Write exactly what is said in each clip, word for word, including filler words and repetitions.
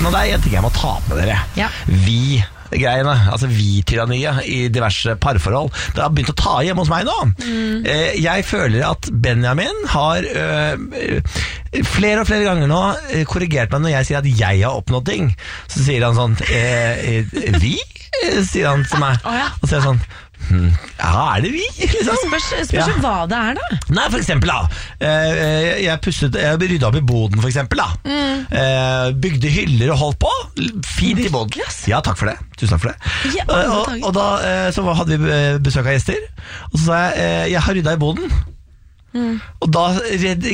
Nå det er en ting jeg må ta med dere. Ja. Vi greiene, altså vi-tyranniet i diverse parforhold, det har begynt å ta hjemme hos meg nå. Mm. eh, Jeg føler at Benjamin har øh, flere og flere ganger nå øh, korrigert meg når jeg sier at jeg har oppnådd ting. Så sier han sånn eh, eh, Vi? Sier han til meg. oh, ja. Og så er jeg sånn Hmm. Ja, er det vi? Liksom? Spørs, spørs ja. hva det er da. Nei, for eksempel da eh, Jeg pusset, jeg ryddet opp i boden for eksempel da mm. eh, Bygde hyller og holdt på fint i boden. Ja, takk for det. Tusen takk for det ja, eh, og, og da eh, så hadde vi besøk av gjester. Og så sa jeg, eh, jeg har ryddet i boden mm. Og da redd,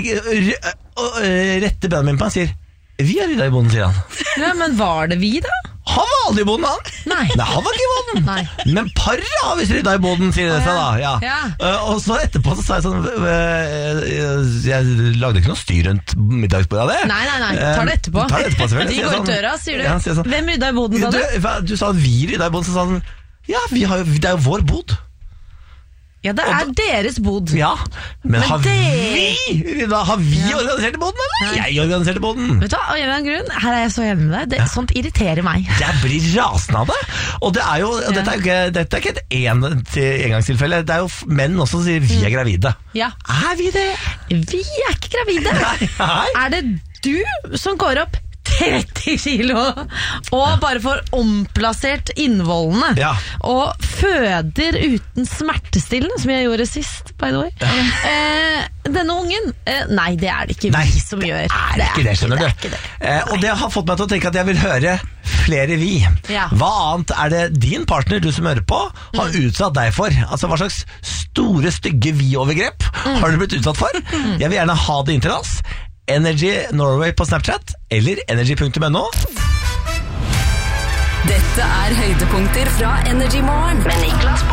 retter Benjamin på han sier vi har ryddet i boden, sier han. Ja, men var det vi da? Han var aldri i boden, han. Nei. Nei, han var ikke i boden. Nei. Men paret har visst rydda i boden, sier det seg da. Ja. Ja. Uh, og så etterpå så sa jeg sånn uh, jeg lagde ikke noe styr rundt middagsbordet av det. Nei, nei, nei, tar det etterpå. Uh, tar det etterpå selvfølgelig. De går ut døra, sier du. Ja, sier sånn, hvem rydda i boden, sa du? Du, du sa at vi rydda i boden, så sa han ja, vi har, det er jo vår bod. Ja, det er da, deres bod. Ja, men, men har det... vi da, Har vi ja. organisert i boden, eller? Nei. Jeg organiserte boden. Vet du hva, av en eller annen grunn, her er jeg så enig med deg. Det, ja. Sånt irriterer meg. Jeg blir rasende av det. Og det er jo, ja. dette, er ikke, dette er ikke et en, engangstilfelle. Det er jo menn også som sier vi er gravide. Ja. Er vi det? Vi er ikke gravide. Nei, nei. Er det du som går opp tretti kilo og bare får omplassert innvollene ja. og føder uten smertestillende, som jeg gjorde sist, by the way. Ja. Eh, denne ungen, eh, nei, det er det ikke nei, vi som gjør. Det er ikke det, skjønner du. Det eh, og det har fått meg til å tenke at jeg vil høre flere vi. Ja. Hva annet er det din partner, du som hører på, har mm. utsatt deg for? Altså, hva slags store, stygge vi-overgrep mm. har du blitt utsatt for? Mm. Jeg vil gjerne ha det inn til oss. Energy Norway på Snapchat eller energy punktum no. Dette er høydepunkter fra Energy Morgen med Niklas